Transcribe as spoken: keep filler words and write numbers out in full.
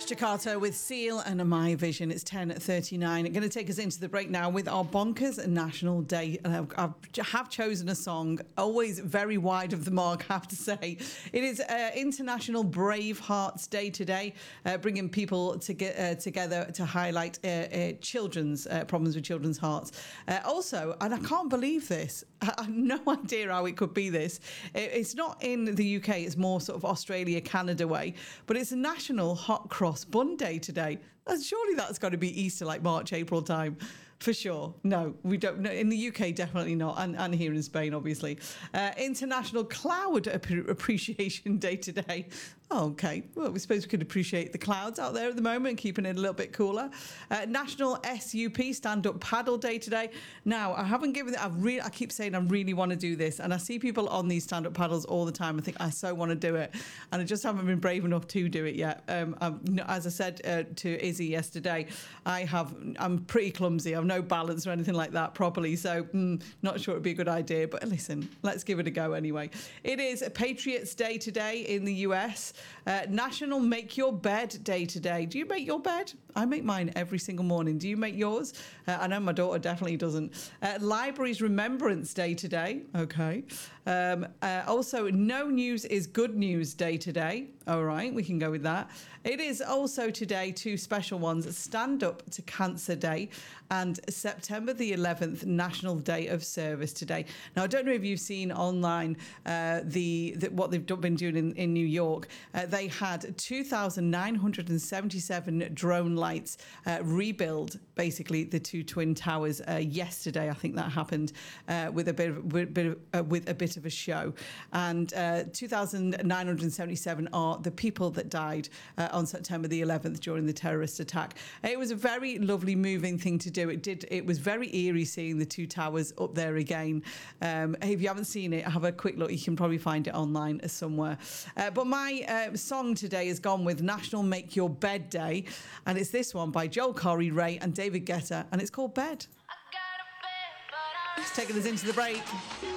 Staccato with Seal and My Vision. It's ten thirty-nine. I'm going to take us into the break now with our Bonkers National Day. And I've, I have chosen a song, always very wide of the mark, I have to say. It is uh, International Brave Hearts Day today, uh, bringing people to get, uh, together to highlight uh, uh, children's uh, problems with children's hearts. Uh, also, and I can't believe this, I have no idea how it could be this. It, it's not in the U K, it's more sort of Australia, Canada way, but it's a National Hot Cross Bun Day today. And surely that's got to be Easter, like March, April time. For sure. No, we don't. No, in the U K, definitely not. And, and here in Spain, obviously. Uh, International Cloud Appreciation Day today. Oh, okay. Well, we suppose we could appreciate the clouds out there at the moment, keeping it a little bit cooler. Uh, National S U P Stand Up Paddle Day today. Now, I haven't given it. I've really. I keep saying I really want to do this, and I see people on these stand up paddles all the time. I think I so want to do it, and I just haven't been brave enough to do it yet. Um, I'm, as I said uh, to Izzy yesterday, I have. I'm pretty clumsy. I've no balance or anything like that properly, so mm, not sure it'd be a good idea, but listen, let's give it a go anyway. It is Patriots Day today in the U S. uh, National Make Your Bed Day today. Do you make your bed? I make mine every single morning. Do you make yours? uh, I know my daughter definitely doesn't. uh, Libraries Remembrance Day today. Okay. Um, uh, also No News is Good News Day today. All right, we can go with that. It is also today two special ones: Stand Up to Cancer Day and September the eleventh, National Day of Service today. Now, I don't know if you've seen online uh, the, the what they've been doing in, in New York. Uh, they had two thousand nine hundred seventy-seven drone lights uh, rebuild, basically, the two twin towers uh, yesterday. I think that happened uh, with a bit of, with, bit of, uh, with a bit of a show. And uh, two thousand nine hundred seventy-seven are the people that died uh, on September the eleventh during the terrorist attack. It was a very lovely, moving thing to do. It did. It was very eerie seeing the two towers up there again. Um, if you haven't seen it, have a quick look. You can probably find it online somewhere. Uh, but my uh, song today has gone with National Make Your Bed Day, and it's this one by Joel Corey, Ray, and David Guetta, and it's called Bed. It's taking us into the break.